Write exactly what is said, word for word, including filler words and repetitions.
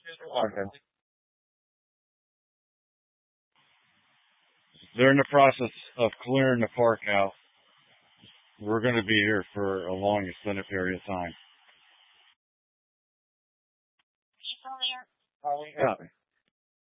Okay. They're in the process of clearing the park out. We're going to be here for a long extended period of time. Yeah.